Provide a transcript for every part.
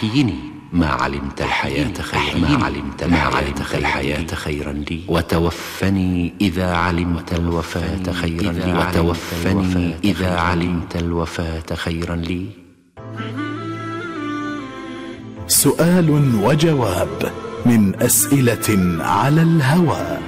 أحيني ما علمت الحياة خيرا لي وتوفني إذا علمت الوفاة خيرا لي سؤال وجواب من أسئلة على الهواء.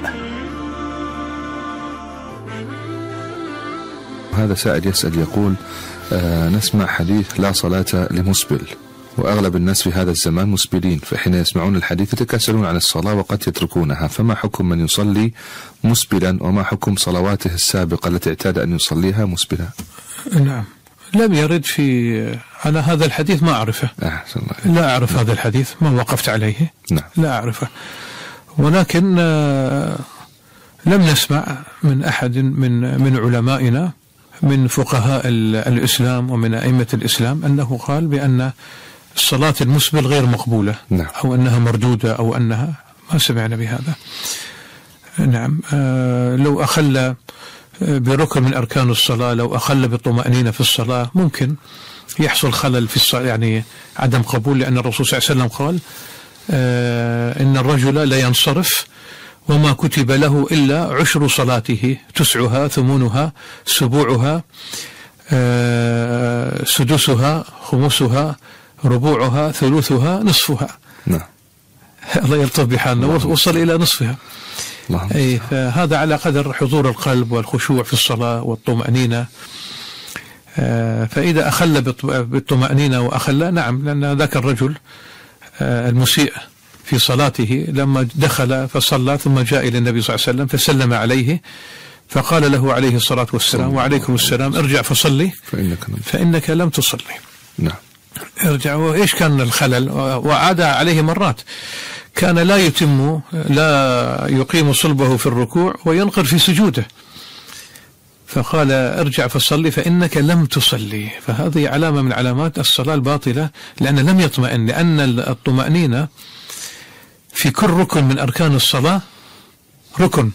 هذا سائل يسأل يقول: نسمع حديث لا صلاة لمسبل، وأغلب الناس في هذا الزمان مسبلين، فحين يسمعون الحديث يتكاسلون عن الصلاة وقد يتركونها، فما حكم من يصلي مسبلا، وما حكم صلواته السابقة التي اعتاد أن يصليها مسبلا؟ نعم، لم يرد أنا هذا الحديث ما أعرفه. لا أعرف هذا الحديث، ما وقفت عليه. نعم. لا أعرفه، ولكن لم نسمع من أحد من علمائنا من فقهاء الإسلام ومن أئمة الإسلام أنه قال بأن الصلاة المسبل غير مقبولة. نعم. أو أنها مردودة أو أنها، ما سمعنا بهذا. نعم. لو أخل بركن من أركان الصلاة، لو أخل بالطمأنينة في الصلاة، ممكن يحصل خلل في الصلاة، يعني عدم قبول، لأن الرسول صلى الله عليه وسلم قال إن الرجل لا ينصرف وما كتب له إلا عشر صلاته، تسعها ثمنها سبوعها سدسها خمسها ربوعها ثلثها نصفها. نعم. الله يلطف بحالنا، وصل إلى نصفها. أي، فهذا على قدر حضور القلب والخشوع في الصلاة والطمأنينة. فإذا أخل بالطمأنينة وأخل، نعم، لأن ذاك الرجل المسيء في صلاته لما دخل فصلى ثم جاء إلى النبي صلى الله عليه وسلم فسلم عليه، فقال له عليه الصلاة والسلام: وعليكم السلام، ارجع فصلي فإنك لم تصلي. نعم. ارجع. وإيش كان الخلل؟ وعاد عليه مرات، كان لا يقيم صلبه في الركوع وينقر في سجوده، فقال: ارجع فصلي فإنك لم تصلي. فهذه علامة من علامات الصلاة الباطلة، لأن لم يطمئن، لأن الطمأنينة في كل ركن من أركان الصلاة ركن.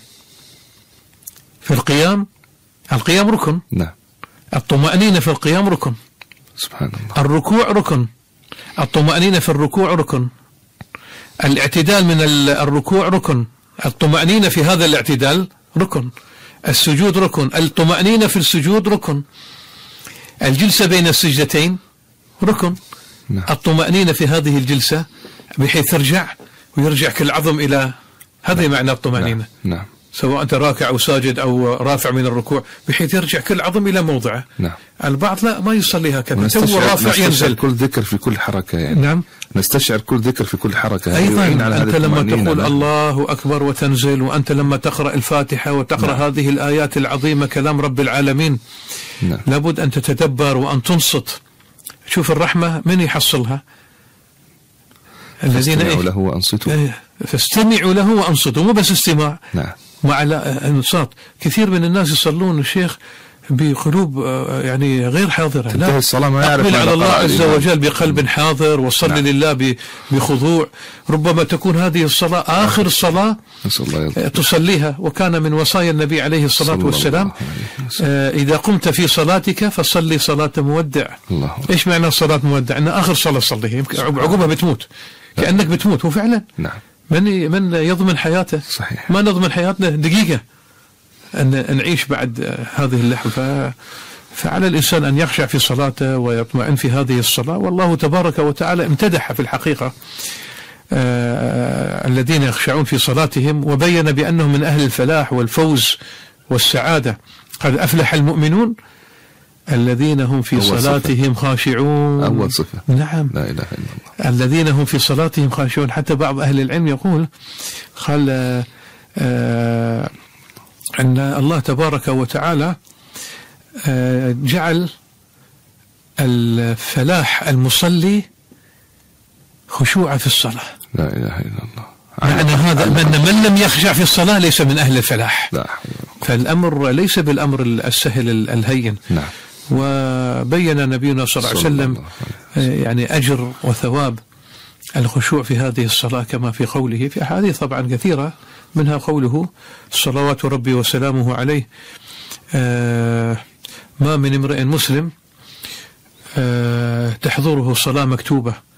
في القيام ركن. نعم. الطمأنينة في القيام ركن. سبحان الله. الركوع ركن. الطمأنينة في الركوع ركن. الاعتدال من الركوع ركن. الطمأنينة في هذا الاعتدال ركن. السجود ركن. الطمأنينة في السجود ركن. الجلسة بين السجدتين ركن. نعم. الطمأنينة في هذه الجلسة بحيث يرجع كل عظم إلى هذا. نعم. معنى الطمأنينة. نعم. سواء أنت راكع أو ساجد أو رافع من الركوع، بحيث يرجع كل عظم إلى موضعه. نعم. البعض لا، ما يصلي هكذا، تو رافع ينزل. كل ذكر في كل حركة يعني. نعم. نستشعر كل ذكر في كل حركة. أيضا أنت لما تقول الله أكبر وتنزل، وأنت لما تقرأ الفاتحة وتقرأ نعم. هذه الآيات العظيمة كلام رب العالمين. نعم. لابد أن تتدبر وأن تنصت. شوف الرحمة من يحصلها؟ الذين فاستمعوا له وأنصتوا. فاستمعوا له وأنصتوا، مو بس استماع. نعم. مع الانصات. كثير من الناس يصلون الشيخ بقلوب يعني غير حاضرة. لا، الصلاة ما يعرف. أقبل على الله عز وجل بقلب حاضر، وصل نعم. لله بخضوع. ربما تكون هذه الصلاة آخر الصلاة تصليها، وكان من وصايا النبي عليه الصلاة والسلام: إذا قمت في صلاتك فصلي صلاة مودع. الله. إيش معنى صلاة مودع؟ أن آخر صلاة صليها، يمكن عقبها بتموت، كأنك بتموت. هو فعلا. نعم. من يضمن حياته؟ صحيح. ما نضمن حياتنا دقيقة أن نعيش بعد هذه اللحظة. فعلى الإنسان أن يخشع في صلاته ويطمئن في هذه الصلاة. والله تبارك وتعالى امتدح في الحقيقة الذين يخشعون في صلاتهم، وبين بأنهم من أهل الفلاح والفوز والسعادة. قد أفلح المؤمنون الذين هم في صلاتهم خاشعون. أول صفة. نعم. لا إله إلا الله. الذين هم في صلاتهم خاشعون. حتى بعض أهل العلم يقول أن الله تبارك وتعالى جعل الفلاح المصلي خشوع في الصلاة. لا إله إلا الله. معنى هذا من لم يخشع في الصلاة ليس من أهل الفلاح. لا. فالأمر ليس بالأمر السهل الهين. نعم. وبين نبينا صلى الله عليه وسلم يعني أجر وثواب الخشوع في هذه الصلاة، كما في قوله في أحاديث طبعا كثيرة، منها قوله صلوات ربي وسلامه عليه: ما من امرئ مسلم تحضره صلاة مكتوبة